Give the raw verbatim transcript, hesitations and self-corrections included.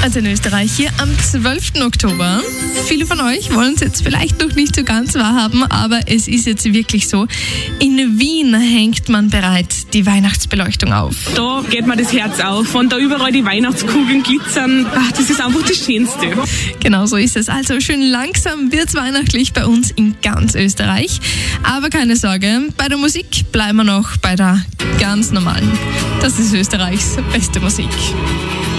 Also in Österreich hier am zwölften Oktober. Viele von euch wollen es jetzt vielleicht noch nicht so ganz wahrhaben, aber es ist jetzt wirklich so. In Wien hängt man bereits die Weihnachtsbeleuchtung auf. Da geht mir das Herz auf und da überall die Weihnachtskugeln glitzern. Ach, das ist einfach das Schönste. Genau so ist es. Also schön langsam wird's weihnachtlich bei uns in ganz Österreich. Aber keine Sorge, bei der Musik bleiben wir noch bei der ganz normalen. Das ist Österreichs beste Musik.